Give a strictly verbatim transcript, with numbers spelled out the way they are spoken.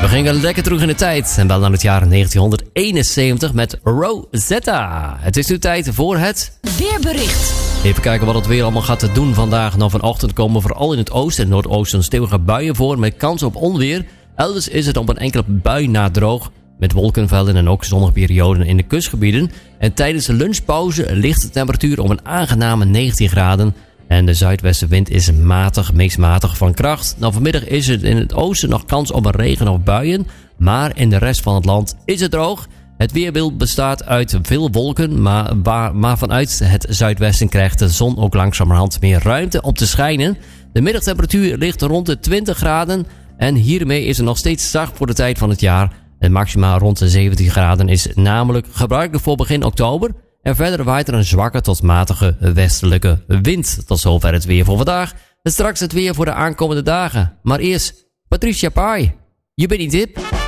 We gingen lekker terug in de tijd en wel naar het jaar negentienhonderdeenenzeventig met Rosetta. Het is nu tijd voor het weerbericht. Even kijken wat het weer allemaal gaat doen vandaag. Nou, vanochtend komen vooral in het oosten en noordoosten stevige buien voor met kans op onweer. Elders is het op een enkele bui na droog met wolkenvelden en ook zonnige perioden in de kustgebieden. En tijdens de lunchpauze ligt de temperatuur op een aangename negentien graden. En de zuidwestenwind is matig, meest matig van kracht. Nou, vanmiddag is het in het oosten nog kans op een regen of buien. Maar in de rest van het land is het droog. Het weerbeeld bestaat uit veel wolken. Maar, maar, maar vanuit het zuidwesten krijgt de zon ook langzamerhand meer ruimte om te schijnen. De middagtemperatuur ligt rond de twintig graden. En hiermee is het nog steeds zacht voor de tijd van het jaar. Het maximaal rond de zeventien graden is namelijk gebruikelijk voor begin oktober. En verder waait er een zwakke tot matige westelijke wind. Tot zover het weer voor vandaag. En straks het weer voor de aankomende dagen. Maar eerst Patricia Pai. Je bent niet hip.